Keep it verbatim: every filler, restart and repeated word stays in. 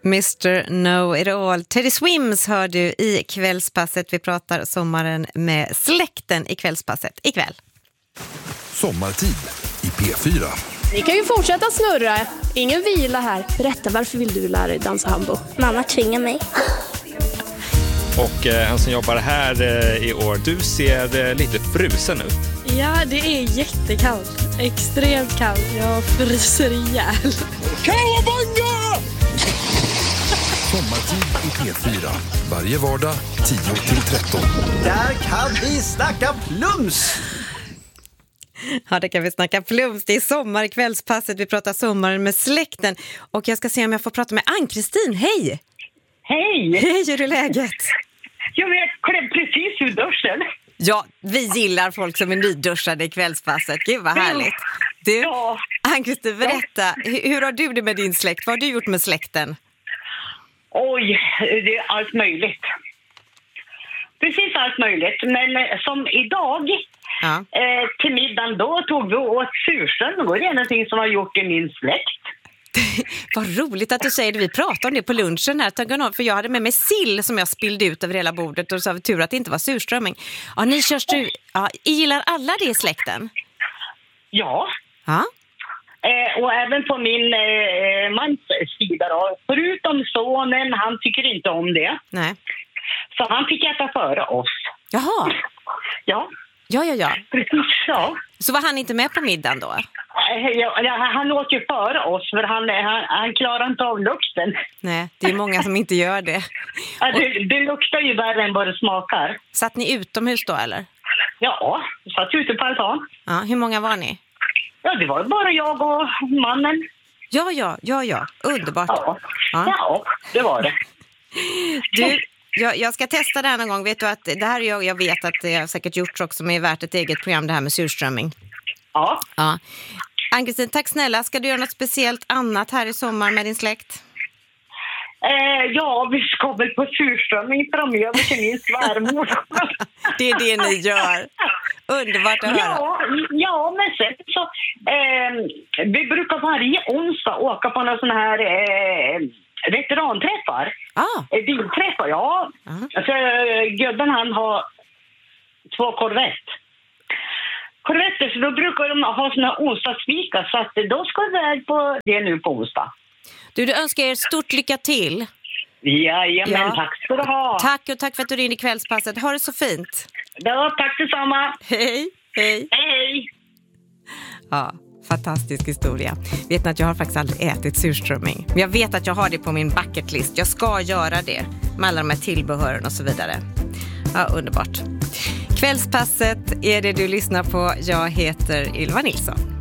mister Know-It-All. Teddy Swims hör du i Kvällspasset. Vi pratar sommaren med släkten i Kvällspasset ikväll. Sommartid i P fyra. Ni kan ju fortsätta snurra. Ingen vila här. Berätta, varför vill du lära dig dansa hambo? Mamma tvingar mig. Och eh, han som jobbar här eh, i år, du ser eh, lite frusen ut. Ja, det är jättekallt. Extremt kallt. Jag fryser ihjäl. Kawabanga! Sommartid i P fyra. Varje vardag tio till tretton. Där kan vi snacka plums! Ja, det kan vi snacka plums. Det är sommar i Kvällspasset. Vi pratar sommaren med släkten. Och jag ska se om jag får prata med Ann-Kristin. Hej! Hej! Hej, hur är läget? Jag vet, klev precis ur duschen. Ja, vi gillar folk som är nyduschade i Kvällspasset. Gud vad härligt. Du, Ja. Ann-Kristin, berätta. Hur, hur har du det med din släkt? Vad har du gjort med släkten? Oj, det är allt möjligt. Precis allt möjligt. Men eh, som idag, Ja. eh, till middagen då tog vi åt surströmming. Och det är någonting som har gjort i min släkt. Vad roligt att du säger det. Vi pratade om det på lunchen här. För jag hade med mig sill som jag spillde ut över hela bordet. Och så var tur att det inte var surströmming. Ja, ni körs du, ja, gillar alla det i släkten? Ja. Ja. Eh, och även på min eh, mans sida då. Förutom sonen, han tycker inte om det. Nej. Så han fick äta före oss. Jaha. Ja, Ja, ja, ja. precis så. Så var han inte med på middagen då? Eh, Ja, ja, han åt ju före oss för han, han, han klarar inte av lukten. Nej, det är många som inte gör det. Ja, det, det luktar ju värre än vad det smakar. Satt ni utomhus då, eller? Ja, vi satt ute på altan. Ja, hur många var ni? Ja, det var bara jag och mannen. Ja, ja, ja, ja. Underbart. Ja, Ja. ja det var det. Du, jag, jag ska testa det här någon gång. Vet du att det här är jag, jag vet att det har säkert gjorts också, men är värt ett eget program, det här med surströmming. Ja. Ja. Ann-Kristin, tack snälla. Ska du göra något speciellt annat här i sommar med din släkt? Eh, ja, vi ska väl på surströmming framöver till min svärmor. Det är det ni gör. Underbart att höra. Ja, ja, men sen så... Eh, vi brukar varje onsdag åka på några såna här eh, veteranträffar. Ah. Eh, bilträffar, ja. Ah. Alltså, gubben han har två Corvette. Corvetter, så då brukar de ha såna onsdagsfika. Så att då ska vi iväg på det nu på onsdag. Du, du önskar er stort lycka till. Jajamän, Ja. tack ska du ha. Tack och tack för att du ringde i Kvällspasset. Ha det så fint. Ja, tack detsamma. Hej, hej. Hej. Ja, fantastisk historia. Vet ni att jag har faktiskt aldrig ätit surströmming. Men jag vet att jag har det på min bucket list. Jag ska göra det med alla de här tillbehören och så vidare. Ja, underbart. Kvällspasset är det du lyssnar på. Jag heter Ylva Nilsson.